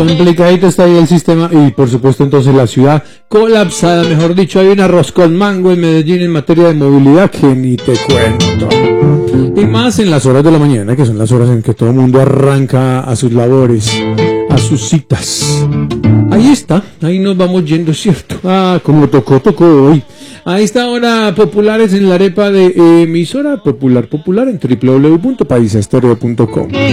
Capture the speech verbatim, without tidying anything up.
Complicadito está ahí el sistema y por supuesto entonces la ciudad colapsada, mejor dicho, hay un arroz con mango en Medellín en materia de movilidad que ni te cuento. Y más en las horas de la mañana, que son las horas en que todo el mundo arranca a sus labores, a sus citas. Ahí está, ahí nos vamos yendo, ¿cierto? Ah, como tocó, tocó hoy. A esta hora, populares en la arepa de emisora popular popular en doble u doble u doble u punto paisa estéreo punto com.